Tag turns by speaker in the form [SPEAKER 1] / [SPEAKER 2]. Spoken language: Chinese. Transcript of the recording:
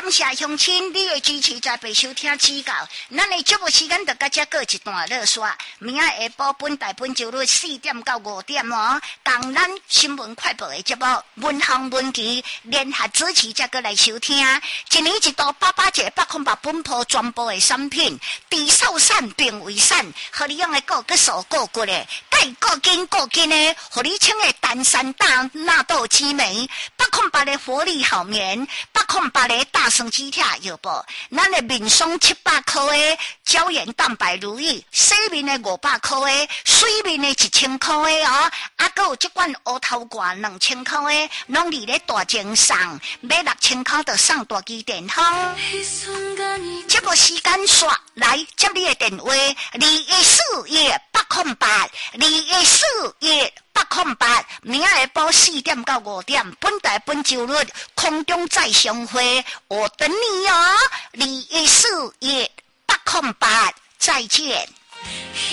[SPEAKER 1] 感谢乡亲你的支持，再被收听指教。咱的节目时间就到这过一段落煞，明仔下晡本台本周日4点到5点哦，共咱新闻快报的节目《文行文奇》联合主持，再过来收听。一年一度88节808本铺全部的产品，低瘦散并为散，和你用的骨骼素骨骨的，钙骨筋的，和你请的丹参大纳豆激酶，808的活力好眠，808的大生肌贴药布，咱的面霜700块的胶原蛋白如意，洗面的500块的，水面的1000块的哦，还有这款乌头罐2000块的，拢伫咧大精送，买6000块就送大机电风。这部时间刷来接你的电话，214-808，214-808，明仔下晡4点到5点，本台本周日空中再相会，我等你哦，214-808，再见。